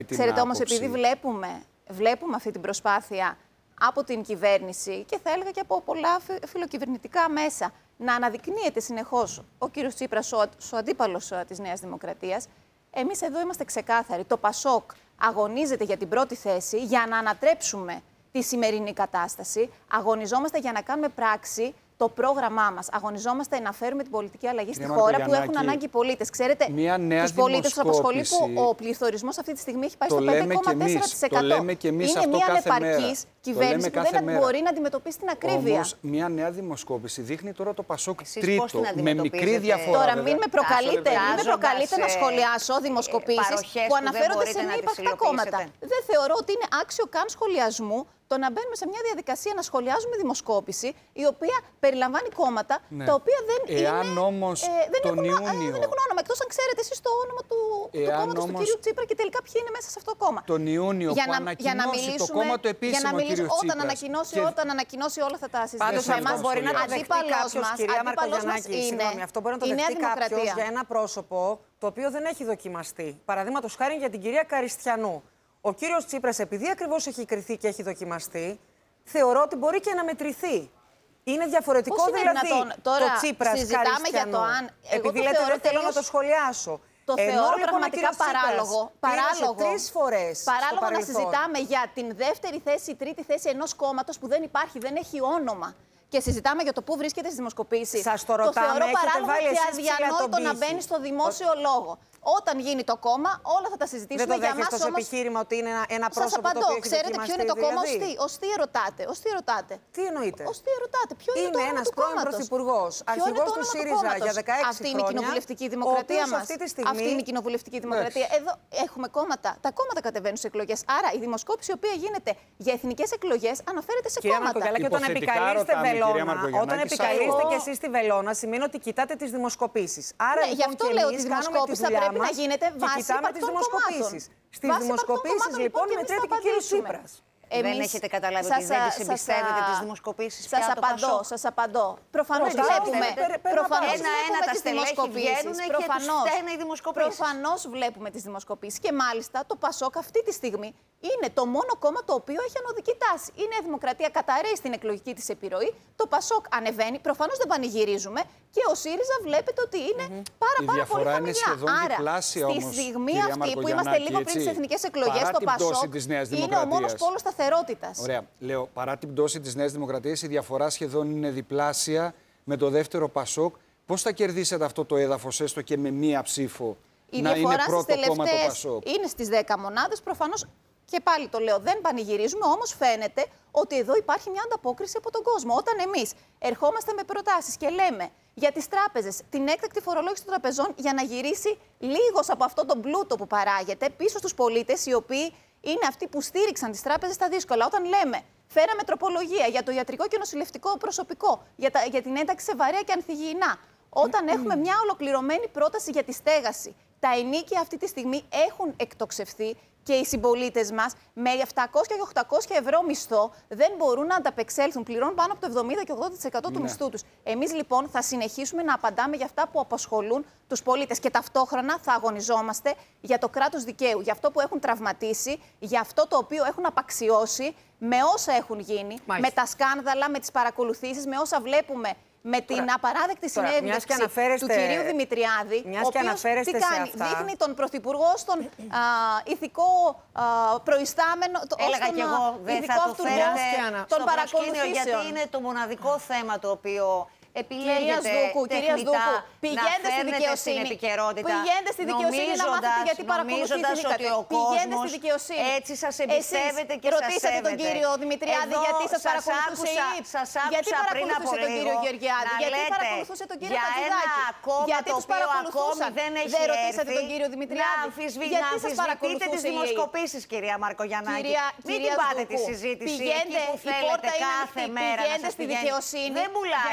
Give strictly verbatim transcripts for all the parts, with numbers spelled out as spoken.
Ξέρετε όμως, επειδή βλέπουμε, βλέπουμε αυτή την προσπάθεια από την κυβέρνηση και θα έλεγα και από πολλά φιλοκυβερνητικά μέσα να αναδεικνύεται συνεχώς ο κύριος Τσίπρας, ο, ο αντίπαλος της Νέας Δημοκρατίας, εμείς εδώ είμαστε ξεκάθαροι. Το ΠΑΣΟΚ αγωνίζεται για την πρώτη θέση για να ανατρέψουμε τη σημερινή κατάσταση. Αγωνιζόμαστε για να κάνουμε πράξη το πρόγραμμά μας. Αγωνιζόμαστε να φέρουμε την πολιτική αλλαγή στη χώρα που έχουν ανάγκη οι πολίτες. Ξέρετε, τους πολίτες τους απασχολεί που ο πληθωρισμός αυτή τη στιγμή έχει πάει στο πέντε κόμμα τέσσερα τοις εκατό. Το λέμε και εμείς Είναι αυτό μια κάθε ανεπαρκής κυβέρνηση που δεν μέρα. μπορεί να αντιμετωπίσει την ακρίβεια. Όμως, μια νέα δημοσκόπηση δείχνει τώρα το ΠΑΣΟΚ τρίτο, με μικρή διαφορά. Τώρα, μην με προκαλείτε, μην με προκαλείτε να σχολιάσω δημοσκοπήσεις που αναφέρονται σε μη υπαρκτά κόμματα. Δεν θεωρώ ότι είναι άξιο καν σχολιασμού το να μπαίνουμε σε μια διαδικασία να σχολιάζουμε δημοσκόπηση, η οποία περιλαμβάνει κόμματα ναι. τα οποία δεν Εάν είναι. Όμως ε, δεν, τον έχουν, Ιούνιο, ε, δεν έχουν όνομα. Εκτός αν ξέρετε εσείς το όνομα του, του κόμματος του κυρίου Τσίπρα και τελικά ποιοι είναι μέσα σε αυτό το κόμμα. Τον Ιούνιο για που να, ανακοινώσει για να μιλήσουμε, το κόμμα του επίσημο για να μιλήσουμε, ο όταν ανακοινώσει, και... όταν ανακοινώσει όλα θα τα συζητήσουμε. Πάντως αυτό μπορεί να το δεχτεί κάποιος, κυρία Μαρκογιαννάκη, συγγνώμη, αυτό μπορεί να το δεχτεί κάποιος για ένα πρόσωπο το οποίο δεν έχει δοκιμαστεί. Παραδείγματος χάρη για την κυρία Καριστιανού. Ο κύριος Τσίπρας, επειδή ακριβώς έχει κριθεί και έχει δοκιμαστεί, θεωρώ ότι μπορεί και να μετρηθεί. Είναι διαφορετικό είναι δηλαδή τώρα, το Τσίπρας συζητάμε για το αν... Επειδή λέτε δεν θέλω τελείως... να το σχολιάσω. Το Ενώ, θεωρώ λοιπόν, πραγματικά παράλογο. Παράλογο. Τρεις φορές παράλογο να συζητάμε για την δεύτερη θέση, τρίτη θέση ενός κόμματος που δεν υπάρχει, δεν έχει όνομα. Και συζητάμε για το πού βρίσκεται στις δημοσκοπήσεις. Σας το ρωτάμε, το θεωρώ παράλογο και αδιανόητο να μπαίνει στο δημόσιο λόγο. Όταν γίνει το κόμμα, όλα θα τα συζητήσουμε. Δεν το για δέχεστε ως όμως... επιχείρημα ότι είναι ένα, ένα πρόσωπο απαντώ. το οποίο έχει Ξέρετε ποιο είναι το κόμμα, δηλαδή? ως τι ερωτάτε. Ως τι ερωτάτε. Τι εννοείτε? Ως τι ερωτάτε. Ποιο είναι, είναι το όνομα ένας του πρώην κόμματος. πρωθυπουργός, αρχηγός του ΣΥΡΙΖΑ για δεκαέξι αυτή χρόνια. Είναι η κοινοβουλευτική δημοκρατία μας. Αυτή, τη στιγμή... αυτή είναι η κοινοβουλευτική δημοκρατία. Εδώ έχουμε κόμματα. Τα κόμματα κατεβαίνουν σε εκλογές. Άρα η δημοσκόπηση η οποία γίνεται για εθνικές εκλογές αναφέρεται σε κόμματα. Και όταν επικαλείστε Βελόνα, όταν επικαλείστε και εσείς τη Βελόνα, σημαίνει ότι κοιτάτε τις δημοσκοπήσεις. Άρα γι' αυτό λέω ότι η δημοσκόπηση θα πρέπει να γίνεται βάσει υπαρκτών κομμάτων. Στις δημοσκοπήσεις λοιπόν μετρέται και ο κύριος Τσίπρας. Εμείς... Δεν έχετε καταλάβει ότι δεν τις εμπιστεύετε τις δημοσκοπήσεις πια? Σας απαντώ, σας απαντώ. Προφανώς βλέπουμε. Προφανώς ένα-ένα τα στελέχη βγαίνουν και τους φταίνε οι δημοσκοπήσεις. Προφανώς βλέπουμε τις δημοσκοπήσεις. Και μάλιστα το ΠΑΣΟΚ αυτή τη στιγμή είναι το μόνο κόμμα το οποίο έχει ανωδική τάση. Η Νέα Δημοκρατία καταρρέει στην εκλογική της επιρροή. Το ΠΑΣΟΚ ανεβαίνει. Προφανώς δεν πανηγυρίζουμε. Και ο ΣΥΡΙΖΑ βλέπετε ότι είναι mm-hmm. πάρα, πάρα πολύ χαμηλά. Άρα, στη στιγμή αυτή που είμαστε λίγο πριν τις εθνικές εκλογές, το ΠΑΣΟΚ είναι ο μόνος πόλος σταθερότητας. Ωραία. Λέω, παρά την πτώση της Νέας Δημοκρατίας, η διαφορά σχεδόν είναι διπλάσια με το δεύτερο ΠΑΣΟΚ. Πώς θα κερδίσετε αυτό το έδαφος, έστω και με μία ψήφο, η να είναι πρώτο κόμμα το ΠΑΣΟΚ? Είναι στις δέκα μονάδες, προφανώς. Και πάλι το λέω, δεν πανηγυρίζουμε, όμως φαίνεται ότι εδώ υπάρχει μια ανταπόκριση από τον κόσμο. Όταν εμείς ερχόμαστε με προτάσεις και λέμε για τις τράπεζες, την έκτακτη φορολόγηση των τραπεζών για να γυρίσει λίγος από αυτό τον πλούτο που παράγεται πίσω στους πολίτες, οι οποίοι είναι αυτοί που στήριξαν τις τράπεζες στα δύσκολα. Όταν λέμε, φέραμε τροπολογία για το ιατρικό και νοσηλευτικό προσωπικό, για, τα, για την ένταξη σε βαρέα και ανθυγιεινά. Όταν έχουμε μια ολοκληρωμένη πρόταση για τη στέγαση, τα ενίκια αυτή τη στιγμή έχουν εκτοξευθεί και οι συμπολίτες μας με επτακόσια και οχτακόσια ευρώ μισθό δεν μπορούν να ανταπεξέλθουν. Πληρώνουν πάνω από το εβδομήντα και ογδόντα τοις εκατό του ναι. μισθού τους. Εμείς λοιπόν θα συνεχίσουμε να απαντάμε για αυτά που απασχολούν τους πολίτες και ταυτόχρονα θα αγωνιζόμαστε για το κράτος δικαίου, για αυτό που έχουν τραυματίσει, για αυτό το οποίο έχουν απαξιώσει με όσα έχουν γίνει, Μάλιστα. με τα σκάνδαλα, με τις παρακολουθήσεις, με όσα βλέπουμε. Με την τώρα, απαράδεκτη συνέντευξη του κυρίου Δημητριάδη, ο οποίος τι κάνει, δείχνει τον Πρωθυπουργό στον α, ηθικό α, προϊστάμενο, το, έλεγα τον, και εγώ, δεν θα το φέρετε των παρακολουθήσεων. Γιατί είναι το μοναδικό θέμα το οποίο επιλέγετε Δούκου, τεχνητά πηγαίνετε να στη δικαιοσύνη. Στην επικαιρότητα, πηγαίνετε στη δικαιοσύνη να μάθετε γιατί παρακολουθήσετε. ότι ο κόσμος έτσι σας εμπιστεύεται και σας σέβεται. Ρωτήσατε τον κύριο Δημητριάδη γιατί σας παρακολουθούσε η ΙΠ. Σας άκουσα πριν από λίγο τον κύριο Γεωργιάδη, γιατί παρακολουθούσε τον κύριο Χατζηδάκη. Γιατί τους παρακολουθούσαν. Δεν έχει δεν ρωτήσατε τον κύριο Δημητριάδη. Να αμφισβητείτε τις δημοσκοπήσεις, κυρία Μαρκογιαννάκη. Μην την πάτε τη συζήτηση εκεί που θέλετε κάθε μέρα να σας πηγαίνει. Δεν πουλάει αυτό.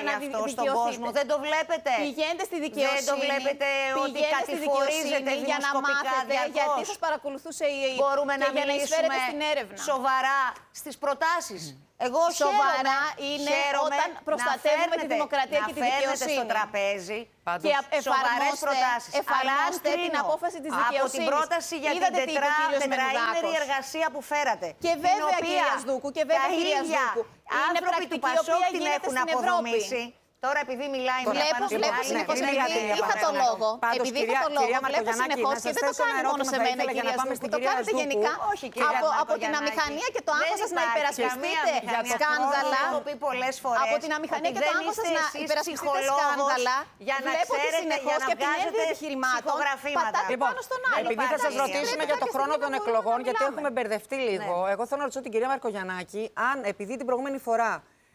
στον κόσμο. Δεν το βλέπετε. Πηγαίνετε στη δικαιοσύνη. Δεν το βλέπετε ότι κατηφορίζετε δημοσκοπικά διαρκώς. Γιατί σας παρακολουθούσε η ΕΕΠ. Μπορούμε και να για μιλήσουμε να στην έρευνα. σοβαρά στις προτάσεις. Εγώ σοβαρά χαίρομαι, είναι χαίρομαι όταν προστατεύουμε φέρνετε, τη δημοκρατία και τη δικαιοσύνη. Να φέρνετε στο τραπέζι και σοβαρές προτάσεις. Εφαρμόστε την απόφαση της δικαιοσύνης. Από την πρόταση για Είδατε την τετρά, τετραήμερη εργασία που φέρατε. Και βέβαια, κυρία Σδούκου, και βέβαια, κυρία Σδούκου, είναι άνθρωποι του Πασόκ την έχουν αποδομήσει. Τώρα, επειδή μιλάει μια Βλέπω, βλέπω συνεχώς, επειδή είχα το λόγο, επειδή είχα το λόγο, βλέπω συνεχώς και δεν το κάνει μόνο σε μένα, κυρία Σδούκου, το κάνετε γενικά από την αμηχανία και το άγχος σας να υπερασπιστείτε σκάνδαλα. Από την αμηχανία και το άγχος σας να υπερασπιστείτε σκάνδαλα. Βλέπω ότι συνεχώς και την ένδυα επιχειρημάτων πατάτε πάνω στον άλλο. Επειδή θα σας ρωτήσουμε για το χρόνο των εκλογών, γιατί έχουμε μπερδευτεί λίγο, εγώ θέλω να ρωτήσω την κυρία Μαρκογιαννάκη αν επειδή την προηγούμενη φορά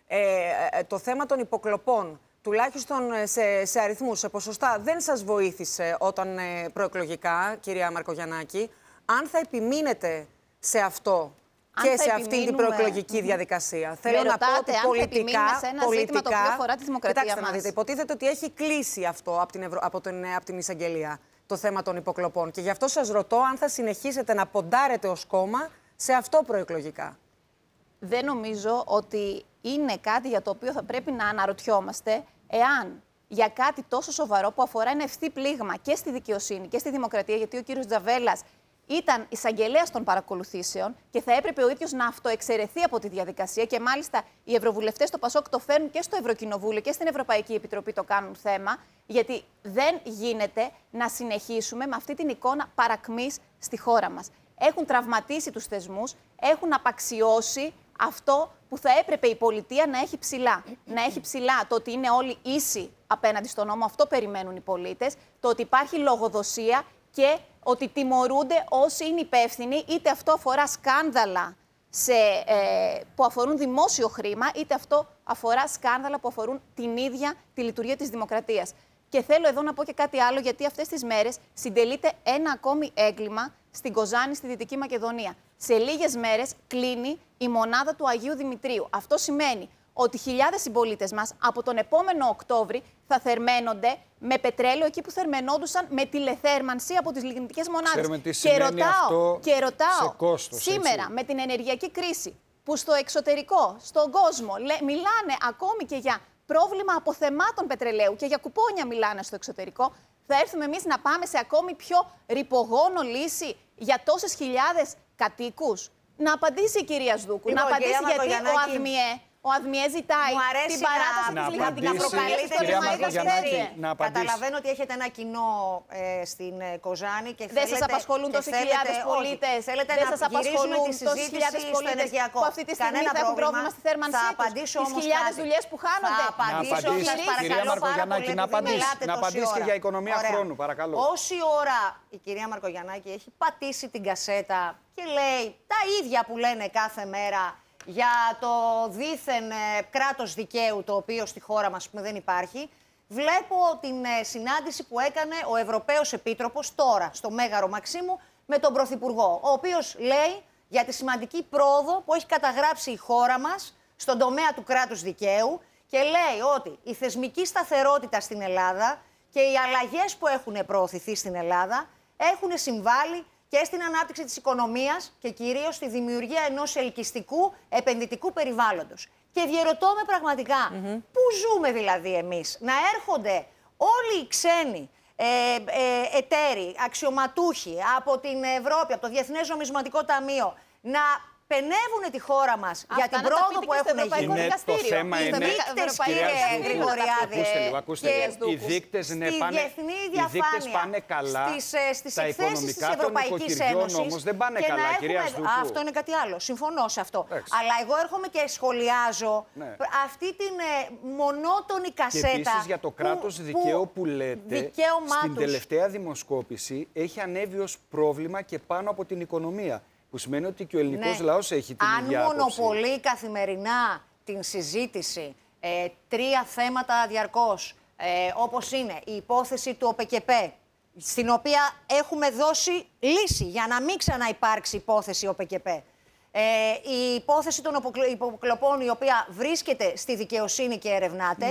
Ε, το θέμα των υποκλοπών, τουλάχιστον σε, σε αριθμούς, σε ποσοστά, δεν σας βοήθησε όταν ε, προεκλογικά, κυρία Μαρκογιαννάκη, αν θα επιμείνετε σε αυτό αν και σε αυτήν την προεκλογική διαδικασία. Με Θέλω ρωτάτε, να πω ότι αν πολιτικά, σε ένα πολιτικά, ζήτημα το οποίο αφορά τη δημοκρατία κοιτάξτε μας. να δείτε, υποτίθεται ότι έχει κλείσει αυτό από την, Ευρω... από την, από την εισαγγελία, το θέμα των υποκλοπών. Και γι' αυτό σας ρωτώ αν θα συνεχίσετε να ποντάρετε ως κόμμα σε αυτό προεκλογικά. Δεν νομίζω ότι είναι κάτι για το οποίο θα πρέπει να αναρωτιόμαστε εάν για κάτι τόσο σοβαρό που αφορά ένα ευθύ πλήγμα και στη δικαιοσύνη και στη δημοκρατία, γιατί ο κύριος Τζαβέλας ήταν εισαγγελέας των παρακολουθήσεων και θα έπρεπε ο ίδιος να αυτοεξαιρεθεί από τη διαδικασία και μάλιστα οι ευρωβουλευτές στο Πασόκ το φέρνουν και στο Ευρωκοινοβούλιο και στην Ευρωπαϊκή Επιτροπή το κάνουν θέμα, γιατί δεν γίνεται να συνεχίσουμε με αυτή την εικόνα παρακμής στη χώρα μας. Έχουν τραυματίσει τους θεσμούς, έχουν απαξιώσει αυτό που θα έπρεπε η πολιτεία να έχει ψηλά. Να έχει ψηλά το ότι είναι όλοι ίσοι απέναντι στον νόμο, αυτό περιμένουν οι πολίτες, το ότι υπάρχει λογοδοσία και ότι τιμωρούνται όσοι είναι υπεύθυνοι, είτε αυτό αφορά σκάνδαλα σε, ε, που αφορούν δημόσιο χρήμα, είτε αυτό αφορά σκάνδαλα που αφορούν την ίδια τη λειτουργία της δημοκρατίας. Και θέλω εδώ να πω και κάτι άλλο, γιατί αυτές τις μέρες συντελείται ένα ακόμη έγκλημα στην Κοζάνη, στη Δυτική Μακεδονία. Σε λίγες μέρες κλείνει η μονάδα του Αγίου Δημητρίου. Αυτό σημαίνει ότι χιλιάδες συμπολίτες μας από τον επόμενο Οκτώβρη θα θερμαίνονται με πετρέλαιο εκεί που θερμαινόντουσαν με τηλεθέρμανση από τις λιγνητικές μονάδες. Ξέρουμε τι σημαίνει και ρωτάω, αυτό και ρωτάω σε κόστος, σήμερα έτσι. με την ενεργειακή κρίση που στο εξωτερικό, στον κόσμο, λέ, μιλάνε ακόμη και για πρόβλημα αποθεμάτων πετρελαίου και για κουπόνια μιλάνε στο εξωτερικό, θα έρθουμε εμείς να πάμε σε ακόμη πιο ρυπογόνο λύση για τόσες χιλιάδες κατοίκους. Να απαντήσει η κυρία Σδούκου, λοιπόν, να απαντήσει γιατί ο ΑΔΜΙΕ, ο ΑΔΜΙΕ ζητάει την παράταση της λιγνητικής προκαλέσης στο Ρωμαϊκό Καστέρι. Καταλαβαίνω ότι έχετε ένα κοινό ε, στην ε, Κοζάνη και δεν σας απασχολούν τόσες χιλιάδες πολίτες. Θέλετε δεν να σας απασχολούν τόσες χιλιάδες πολίτες που αυτή τη στιγμή θα έχουν πρόβλημα στη θέρμανσή τους. Τις χιλιάδες δουλειές που χάνονται. Θα απαντήσω όμως, κυρία Μαρκογιαννάκη, να απαντήσει. Να απαντήσει και για οικονομία χρόνου, παρακαλώ. Όση ώρα η κυρία Μαρκογιαννάκη έχει πατήσει την κασέτα και λέει τα ίδια που λένε κάθε μέρα για το δίθεν ε, κράτος δικαίου, το οποίο στη χώρα μας πούμε, δεν υπάρχει, βλέπω την ε, συνάντηση που έκανε ο Ευρωπαίος Επίτροπος τώρα, στο Μέγαρο Μαξίμου, με τον Πρωθυπουργό, ο οποίος λέει για τη σημαντική πρόοδο που έχει καταγράψει η χώρα μας στον τομέα του κράτους δικαίου και λέει ότι η θεσμική σταθερότητα στην Ελλάδα και οι αλλαγές που έχουν προωθηθεί στην Ελλάδα έχουν συμβάλει και στην ανάπτυξη της οικονομίας και κυρίως στη δημιουργία ενός ελκυστικού επενδυτικού περιβάλλοντος. Και διερωτώ με πραγματικά, mm-hmm. πού ζούμε δηλαδή εμείς, να έρχονται όλοι οι ξένοι ε, ε, εταίροι, αξιωματούχοι από την Ευρώπη, από το Διεθνές Νομισματικό Ταμείο, να πενεύουν τη χώρα μας για την πρόοδο που έχουν γίνει. Είναι, το θέμα οι είναι, δείκτες, κύριε Γρηγοριάδη, ακούστε λίγο, ακούστε λίγο. Οι δείκτες είναι πάνε, πάνε καλά, στις, στις τα οικονομικά των νοικοκυριών όμως δεν πάνε καλά, έχουμε... κυρία Σδούκου. Αυτό είναι κάτι άλλο, συμφωνώ σε αυτό. Έξι. Αλλά εγώ έρχομαι και σχολιάζω ναι. αυτή την ε, μονότονη κασέτα. Και επίσης για το κράτος που, δικαίου που λέτε, στην τελευταία δημοσκόπηση έχει ανέβει ως πρόβλημα και πάνω από την οικονομία. Που σημαίνει ότι και ο ελληνικός ναι. λαός έχει την Αν ίδια άποψη. Αν μονοπολεί καθημερινά την συζήτηση ε, τρία θέματα διαρκώς, ε, όπως είναι η υπόθεση του ΟΠΕΚΕΠΕ, στην οποία έχουμε δώσει λύση για να μην ξαναυπάρξει υπόθεση ΟΠΕΚΕΠΕ, ε, η υπόθεση των υποκλοπών, η οποία βρίσκεται στη δικαιοσύνη και ερευνάται, ναι.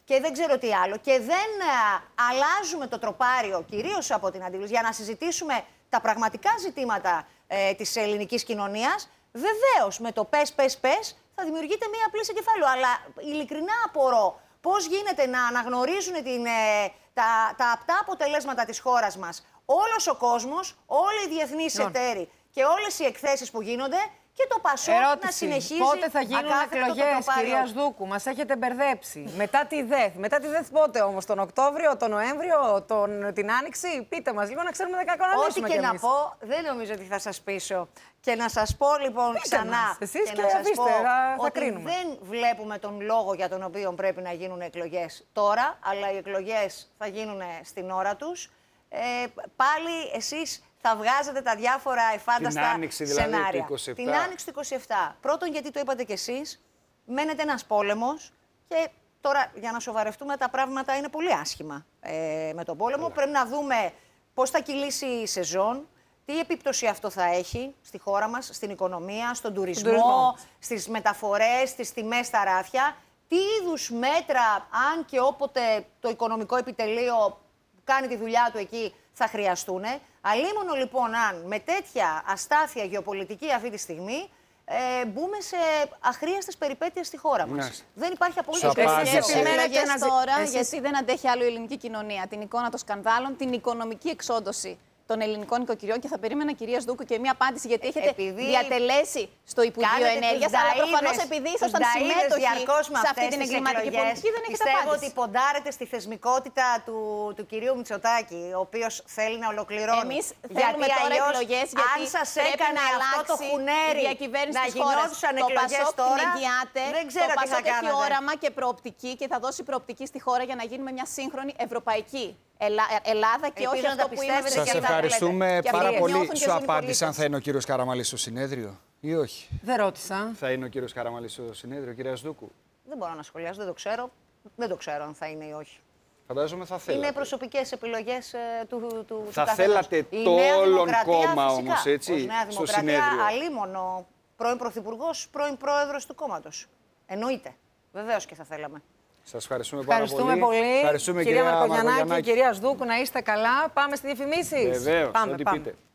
και δεν ξέρω τι άλλο, και δεν α, αλλάζουμε το τροπάριο, κυρίως από την αντίληψη, για να συζητήσουμε τα πραγματικά ζητήματα ε, της ελληνικής κοινωνίας, βεβαίως με το πες, πες, πες θα δημιουργείται μία πλήση κεφάλου. Αλλά ειλικρινά απορώ πώς γίνεται να αναγνωρίζουν την, ε, τα, τα απτά αποτελέσματα της χώρας μας όλος ο κόσμος, όλοι οι διεθνείς εταίροι και όλες οι εκθέσεις που γίνονται, και το Πασόκ να συνεχίζει. Πότε θα γίνουν εκλογές, κυρία Σδούκου, μας έχετε μπερδέψει. Μετά τη ΔΕΘ. Μετά τη ΔΕΘ πότε όμως, τον Οκτώβριο, τον Νοέμβριο, τον, την Άνοιξη? Πείτε μας λίγο να ξέρουμε να κανονίσουμε. Ό,τι και, και να πω, δεν νομίζω ότι θα σας πείσω. Και να σας πω λοιπόν Πείτε ξανά. Εσείς και, και να σας αφήστε, πω θα, θα ότι κρίνουμε. Δεν βλέπουμε τον λόγο για τον οποίο πρέπει να γίνουν εκλογές τώρα, αλλά οι εκλογές θα γίνουν στην ώρα τους. Ε, πάλι εσείς θα βγάζετε τα διάφορα εφάνταστα την άνοιξη, δηλαδή, σενάρια. του είκοσι επτά. Την άνοιξη του είκοσι επτά. Πρώτον, γιατί το είπατε κι εσείς, μένεται ένας πόλεμος και τώρα, για να σοβαρευτούμε, τα πράγματα είναι πολύ άσχημα ε, με τον πόλεμο. Έλα. Πρέπει να δούμε πώς θα κυλήσει η σεζόν, τι επίπτωση αυτό θα έχει στη χώρα μας, στην οικονομία, στον τουρισμό, τουρισμό. στις μεταφορές, στις τιμές στα ράφια. Τι είδους μέτρα, αν και όποτε το οικονομικό επιτελείο κάνει τη δουλειά του εκεί, θα χρειαστούν. Αλίμονο λοιπόν αν με τέτοια αστάθεια γεωπολιτική αυτή τη στιγμή ε, μπούμε σε αχρίαστες περιπέτειες στη χώρα μας. Ναι. Δεν υπάρχει απολύτως κανένα. Εσείς επιμένετε να τώρα, εσείς... γιατί δεν αντέχει άλλο η ελληνική κοινωνία. Την εικόνα των σκανδάλων, την οικονομική εξόντωση των ελληνικών οικοκυριών, και θα περίμενα, κυρία Σδούκου, και μία απάντηση, γιατί έχετε επειδή διατελέσει στο Υπουργείο Ενέργειας, αλλά προφανώς επειδή ήσασταν συμμέτοχοι σε αυτή την εγκληματική πολιτική, δεν έχετε πιστεύω απάντηση. ότι ποντάρετε στη θεσμικότητα του, του κυρίου Μητσοτάκη, ο οποίος θέλει να ολοκληρώνει. Εμείς θέλουμε γιατί τώρα εκλογές, γιατί αν σας πρέπει έκανε να αυτό το χουνέρι διακυβέρνηση να της χώρας. γινόντουσαν Το εκλογές Πασόκ τώρα, την εγγυάται, δεν ξέρω το τι θα Πασόκ έχει κάνετε. όραμα και προοπτική και θα δώσει προοπτική στη χώρα για να γίνουμε μια σύγχρονη ευρωπαϊκή Ελλάδα και όχι αυτό που είμαστε. Σας ευχαριστούμε πάρα πολύ. Σου απάντησε αν θα είναι ο κύριος Καραμανλής στο συνέδριο ή όχι? Δεν ρώτησα. Θα είναι ο κύριος Καραμανλής στο συνέδριο, κυρία Σδούκου? Δεν μπορώ να σχολιάσω, δεν το ξέρω. Δεν το ξέρω αν θα είναι ή όχι. Φαντάζομαι θα θέλατε. Είναι προσωπικές επιλογές ε, του, του Θα του θέλατε το όλον κόμμα όμως, έτσι, ως Νέα στο Δημοκρατία, συνέδριο? αλίμονο, πρώην Πρωθυπουργός, πρώην Πρόεδρος του κόμματος. Εννοείται. Βεβαίως και θα θέλαμε. Σας ευχαριστούμε, ευχαριστούμε πάρα πολύ. πολύ. Ευχαριστούμε, κυρία κυρία Μαρκογιαννάκη, Μαρκογιαννάκη. κυρία Σδούκου, να είστε καλά. Πάμε στη διαφημίσεις. Βεβαίως, πάμε, ό,τι πάμε. πείτε.